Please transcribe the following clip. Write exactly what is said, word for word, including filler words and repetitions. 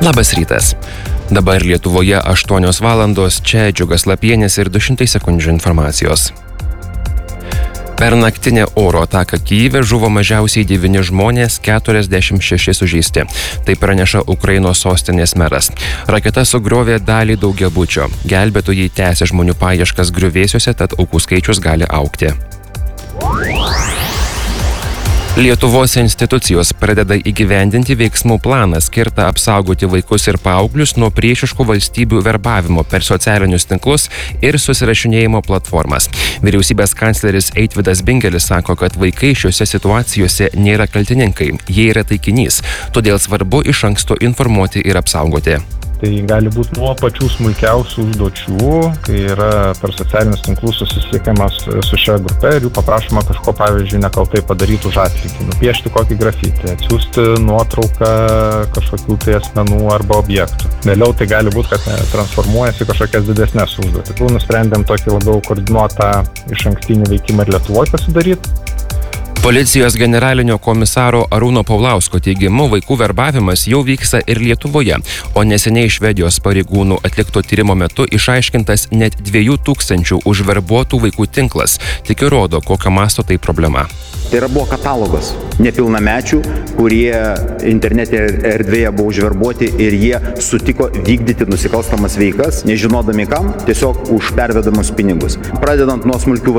Labas rytas. Dabar Lietuvoje aštuonios valandos, čia Džiugas Lapienis ir du šimtai sekundžių informacijos. Per naktinę oro ataką Kyjive žuvo mažiausiai devyni žmonės, keturiasdešimt šeši sužeisti. Tai praneša Ukrainos sostinės meras. Raketa sugriovė dalį daugiabučio. Gelbėtojai tęsia žmonių paieškas griuvėsiuose, tad aukų skaičius gali augti. Lietuvos institucijos pradeda įgyvendinti veiksmų planą skirtą apsaugoti vaikus ir paauglius nuo priešiškų valstybių verbavimo per socialinius tinklus ir susirašinėjimo platformas. Vyriausybės kancleris Eitvydas Bingelis sako, kad vaikai šiuose situacijose nėra kaltininkai, jie yra taikinys, todėl svarbu iš anksto informuoti ir apsaugoti. Tai gali būti nuo pačių smulkiausių užduočių, kai yra per socialinius tinklus susisiekiamas su šia grupe ir jų paprašoma kažko, pavyzdžiui, nekaltai padaryti už atlygį, nupiešti kokį grafitį, atsiųsti nuotrauką kažkokių tai asmenų arba objektų. Vėliau tai gali būti, kad transformuojasi kažkokias didesnės užduotis. Tai nusprendėm tokį labiau koordinuotą išankstinį veikimą ir Lietuvoje pasidaryti. Policijos generalinio komisaro Arūno Paulausko teigimu, vaikų verbavimas jau vyksta ir Lietuvoje, o neseniai Švedijos pareigūnų atlikto tyrimo metu išaiškintas net dviejų tūkstančių užverbuotų vaikų tinklas. Tik įrodo, kokio masto tai problema. Tai yra buvo katalogas nepilnamečių, kurie internetinėje erdvėje buvo užverbuoti ir jie sutiko vykdyti nusikalstamas veikas, nežinodami kam, tiesiog už pervedamus pinigus. Pradedant nuo smulkių